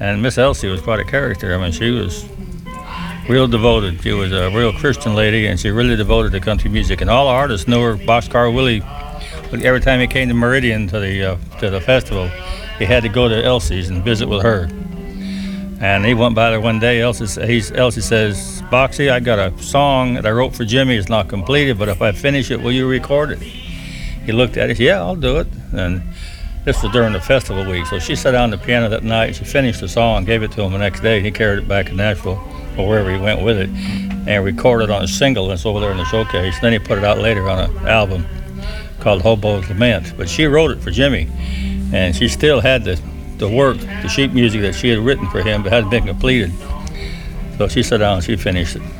And Miss Elsie was quite a character. I mean, she was real devoted. She was a real Christian lady, and she really devoted to country music. And all the artists knew her. Boxcar Willie, every time he came to Meridian to the festival, he had to go to Elsie's and visit with her. And he went by there one day. Elsie says, "Boxy, I got a song that I wrote for Jimmy. It's not completed, but if I finish it, will you record it?" He looked at it. "Yeah, I'll do it." And this was during the festival week. So she sat down the piano that night. She finished the song, gave it to him the next day. He carried it back to Nashville or wherever he went with it, and recorded on a single. It's over there in the showcase. Then he put it out later on an album called Hobo's Lament. But she wrote it for Jimmy, and she still had the work, the sheet music that she had written for him, but hadn't been completed. So she sat down and she finished it.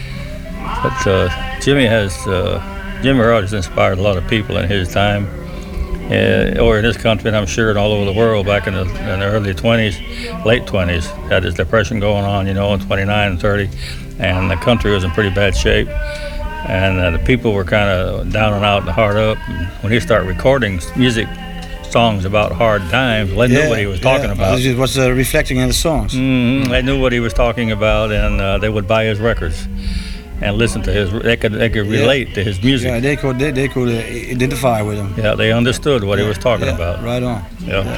But Jimmy Rogers has inspired a lot of people in his time, or in this country, and I'm sure and all over the world. Back in the early 20s, late 20s, had this depression going on, in 29 and 30, and the country was in pretty bad shape, and the people were kind of down and out and hard up. And when he started recording music, songs about hard times, they knew what he was talking about. It was reflecting in the songs. Mm-hmm. They knew what he was talking about, and they would buy his records and listen to his. They could relate to his music. Yeah, they could identify with him. Yeah, they understood what he was talking about. Right on. Yeah.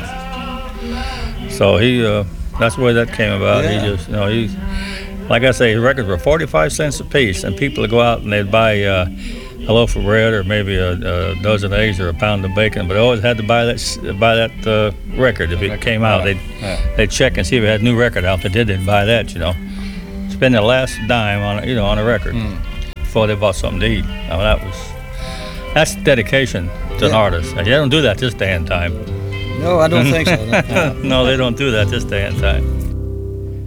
So he, that's where that came about. Yeah. He just, he, like I say, his records were 45 cents a piece, and people would go out and they'd buy a loaf of bread or maybe a dozen eggs or a pound of bacon, but they always had to buy that record if it came out. They'd check and see if it had a new record out. If they did, they'd buy that. Spend the last dime on a record before they bought something to eat. That's dedication to an artist. They don't do that this day and time. No, I don't think so. No, they don't do that this day and time.